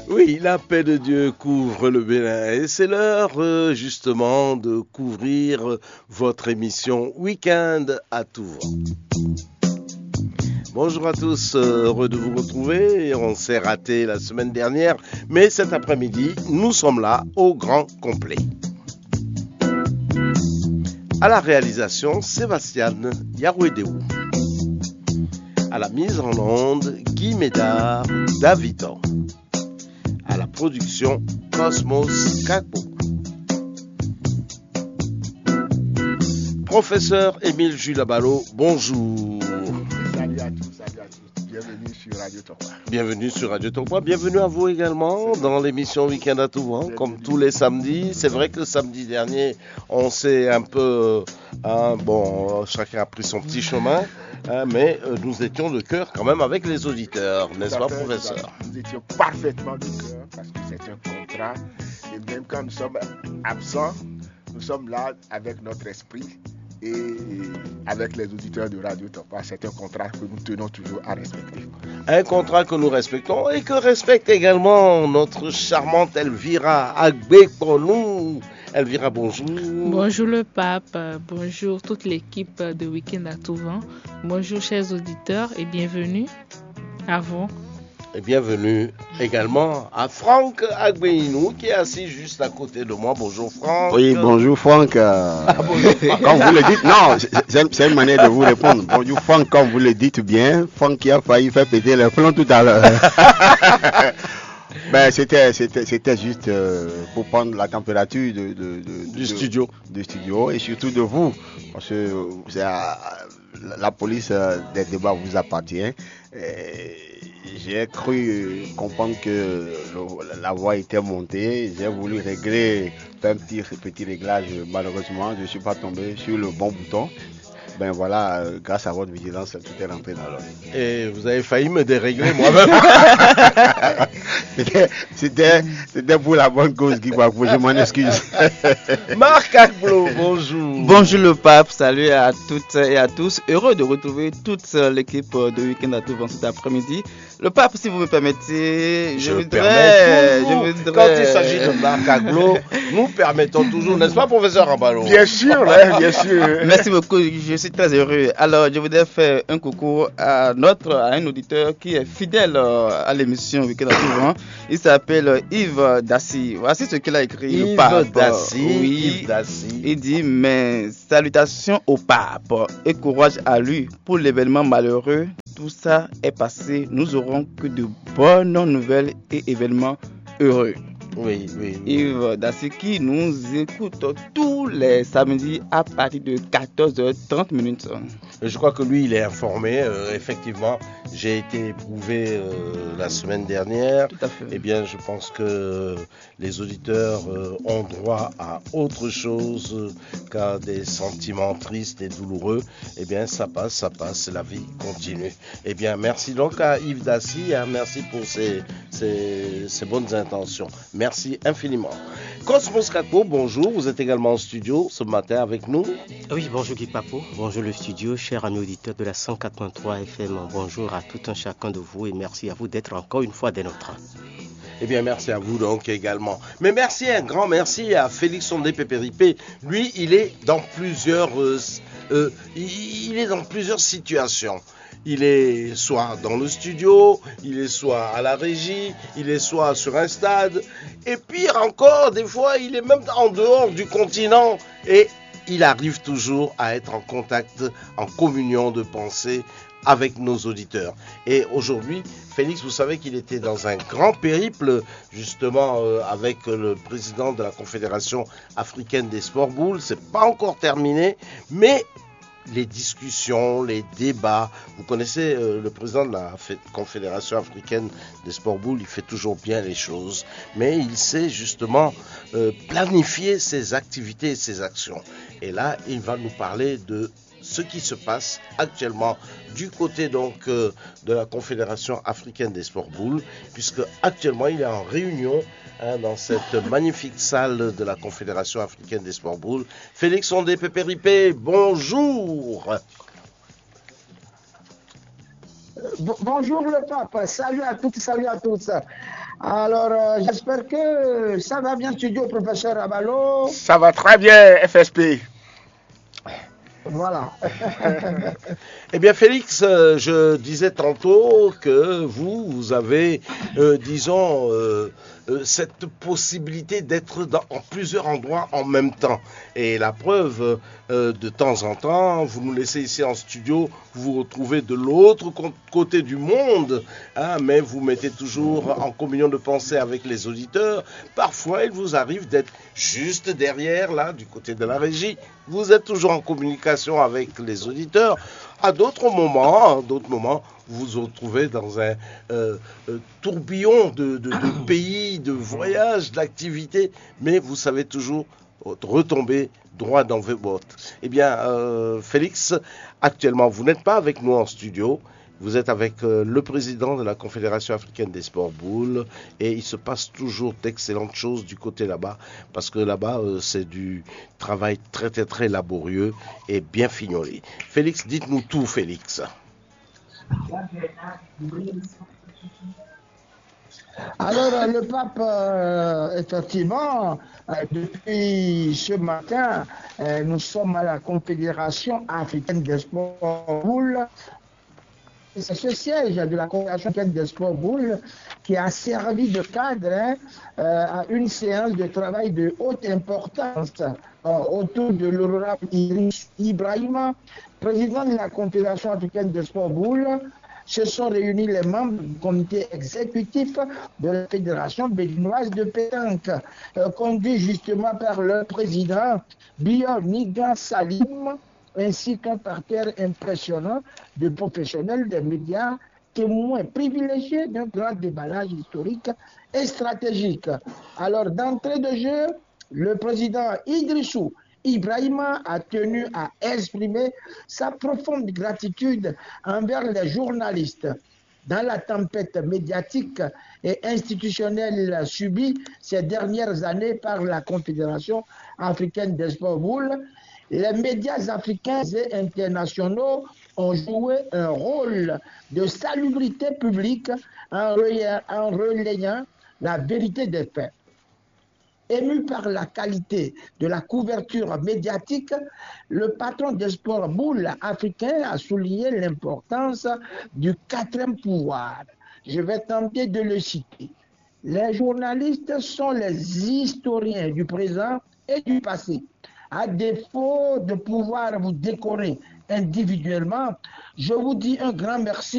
Oui, la paix de Dieu couvre le Bénin et c'est l'heure justement de couvrir votre émission Week-end à Tours. Bonjour à tous, heureux de vous retrouver. On s'est raté la semaine dernière, mais cet après-midi, nous sommes là au grand complet. À la réalisation, Sébastien Yarouedéou. À la mise en onde, Guy Médard, Davidon. À la production, Cosmos Kakpo. Professeur Émile Julabalo, bonjour. Salut à tous. Bienvenue sur Radio Tokwa. Bienvenue sur Radio Tokwa. Bienvenue à vous également dans l'émission Week-end à Tours, comme tous les samedis. C'est vrai que samedi dernier, on s'est un peu... chacun a pris son petit chemin, mais nous étions de cœur quand même avec les auditeurs, n'est-ce pas, professeur? Nous étions parfaitement de cœur parce que c'est un contrat. Et même quand nous sommes absents, nous sommes là avec notre esprit. Et avec les auditeurs de Radio Tokwa, c'est un contrat que nous tenons toujours à respecter. Un contrat que nous respectons et que respecte également notre charmante Elvira Agbekonou. Elvira, bonjour. Bonjour le pape, bonjour toute l'équipe de Week-end à Tours. Bonjour chers auditeurs et bienvenue à vous. Et bienvenue également à Franck Agbeinou qui est assis juste à côté de moi. Bonjour Franck. Oui, bonjour Franck. Bonjour Franck. Comme vous le dites, non, c'est une manière de vous répondre. Bonjour Franck, comme vous le dites bien. Franck qui a failli faire péter les plombs tout à l'heure. Ben, c'était juste pour prendre la température du studio. Du studio et surtout de vous. Parce que la police des débats vous appartient. J'ai cru comprendre que la voix était montée. J'ai voulu régler un petit réglage. Malheureusement, je ne suis pas tombé sur le bon bouton. Ben voilà, grâce à votre vigilance, tout est rentré dans l'ordre. Et vous avez failli me dérégler moi-même. C'était pour la bonne cause, Guy Bafou, je m'en excuse. Marc Agbo, bonjour. Bonjour le pape, salut à toutes et à tous. Heureux de retrouver toute l'équipe de Week-end à Tours cet après-midi. Le pape, si vous me permettez, je voudrais... Quand il s'agit de Marc Agbo, nous permettons toujours, n'est-ce pas, professeur Rabalo? Bien sûr, bien sûr. Merci beaucoup, je suis très heureux. Alors, je voudrais faire un coucou à un auditeur qui est fidèle à l'émission Week-end à Tours. Il s'appelle Yves Dassy. Voici ce qu'il a écrit. Yves le pape. Dassy, Oui. Yves Dassy. Il dit, mais salutations au pape et courage à lui pour l'événement malheureux. Tout ça est passé. Nous aurons que de bonnes nouvelles et événements heureux. Oui. Yves Dassy qui nous écoute tous les samedis à partir de 14h30. Je crois que lui, il est informé. Effectivement, j'ai été éprouvé la semaine dernière. Tout à fait. Eh bien, je pense que les auditeurs ont droit à autre chose qu'à des sentiments tristes et douloureux. Eh bien, ça passe, la vie continue. Eh bien, merci donc à Yves Dassy. Merci pour ses bonnes intentions. Merci infiniment. Cosmos Kakpo, bonjour. Vous êtes également en studio ce matin avec nous. Oui, bonjour Guy Papo. Bonjour le studio, chers amis auditeurs de la 104.3 FM. Bonjour à tout un chacun de vous et merci à vous d'être encore une fois des nôtres. Eh bien, merci à vous donc également. Mais un grand merci à Félix Sondé Pépéripé. Lui, il est dans plusieurs situations. Il est soit dans le studio, il est soit à la régie, il est soit sur un stade. Et pire encore, des fois, il est même en dehors du continent. Et il arrive toujours à être en contact, en communion de pensée avec nos auditeurs. Et aujourd'hui, Félix, vous savez qu'il était dans un grand périple, justement, avec le président de la Confédération africaine des sports boules. C'est pas encore terminé, mais les discussions, les débats. Vous connaissez le président de la Confédération africaine des sports boules, il fait toujours bien les choses, mais il sait justement planifier ses activités et ses actions. Et là, il va nous parler de ce qui se passe actuellement du côté donc de la Confédération africaine des sports boules, puisque actuellement il est en réunion dans cette magnifique salle de la Confédération africaine des sports boules. Félix Sondé Pépéripé, bonjour. Bonjour le pape, salut à toutes, salut à tous. Alors, j'espère que ça va bien, studio, professeur Abalo. Ça va très bien, FSP. Voilà. Eh bien, Félix, je disais tantôt que vous avez, disons, cette possibilité d'être en plusieurs endroits en même temps. Et la preuve, de temps en temps, vous nous laissez ici en studio, vous vous retrouvez de l'autre côté du monde, hein, mais vous mettez toujours en communion de pensée avec les auditeurs. Parfois, il vous arrive d'être juste derrière, là, du côté de la régie. Vous êtes toujours en communication avec les auditeurs. À d'autres moments, vous vous retrouvez dans un tourbillon de pays, de voyages, d'activités, mais vous savez toujours retomber droit dans vos bottes. Eh bien, Félix, actuellement, vous n'êtes pas avec nous en studio. Vous êtes avec le président de la Confédération africaine des sports boules et il se passe toujours d'excellentes choses du côté là-bas parce que là-bas, c'est du travail très, très, très laborieux et bien fignolé. Félix, dites-nous tout, Félix. Alors, le pape, effectivement, depuis ce matin, nous sommes à la Confédération africaine des sports boules. C'est ce siège de la Confédération africaine des sports boules qui a servi de cadre à une séance de travail de haute importance autour de l'honorable Idriss Ibrahima, président de la Confédération africaine des sports boules. Se sont réunis les membres du comité exécutif de la Fédération béninoise de pétanque, conduit justement par le président Bior Niga Salim, ainsi qu'un parterre impressionnant de professionnels des médias, témoins privilégiés d'un grand déballage historique et stratégique. Alors, d'entrée de jeu, le président Idrissou Ibrahima a tenu à exprimer sa profonde gratitude envers les journalistes. Dans la tempête médiatique et institutionnelle subie ces dernières années par la Confédération africaine des sports boules, les médias africains et internationaux ont joué un rôle de salubrité publique en relayant la vérité des faits. Ému par la qualité de la couverture médiatique, le patron des sports boules africains a souligné l'importance du quatrième pouvoir. Je vais tenter de le citer. Les journalistes sont les historiens du présent et du passé. À défaut de pouvoir vous décorer individuellement, je vous dis un grand merci